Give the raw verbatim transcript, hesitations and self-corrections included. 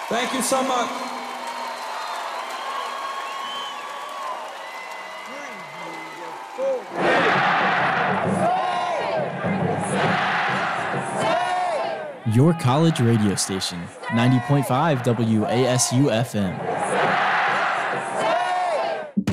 Thank you so much. Your college radio station, ninety point five W A S U F M.